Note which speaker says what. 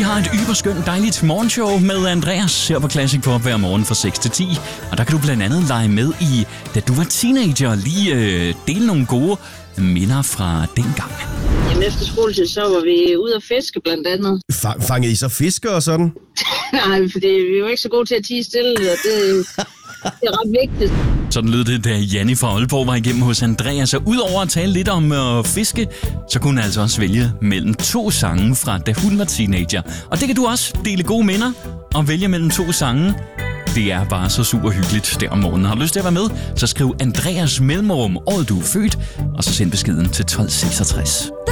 Speaker 1: har et yberskønt dejligt morgenshow med Andreas her på Classic Pop hver morgen fra 6 til 10. Og der kan du blandt andet lege med i, da du var teenager, lige dele nogle gode minder fra dengang.
Speaker 2: Jamen efter skoletid, så var vi ude at fiske blandt andet.
Speaker 3: Fangede I så fiske og sådan?
Speaker 2: Nej, for vi er jo ikke så gode til at tie stille, og det er ret vigtigt.
Speaker 1: Sådan lød det, da Janni fra Aalborg var igennem hos Andreas. Og udover at tale lidt om fiske, så kunne hun altså også vælge mellem 2 sange fra da hun var teenager. Og det kan du også dele gode minder og vælge mellem 2 sange. Det er bare så super hyggeligt der om morgenen. Har du lyst til at være med, så skriv Andreas mellemrum, året du er født, og så send beskeden til 1266.